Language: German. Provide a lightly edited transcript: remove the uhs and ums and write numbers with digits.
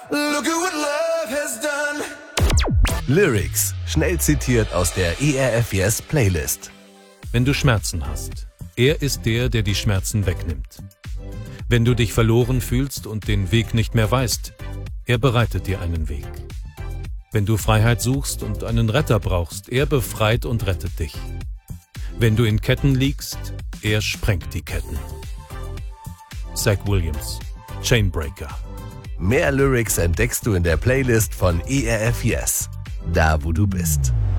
Look at what love has done. Lyrics, schnell zitiert aus der ERF Yes Playlist. Wenn du Schmerzen hast, er ist der, der die Schmerzen wegnimmt. Wenn du dich verloren fühlst und den Weg nicht mehr weißt, er bereitet dir einen Weg. Wenn du Freiheit suchst und einen Retter brauchst, er befreit und rettet dich. Wenn du in Ketten liegst, er sprengt die Ketten. Zach Williams, Chainbreaker. Mehr Lyrics entdeckst du in der Playlist von ERF Yes, da wo du bist.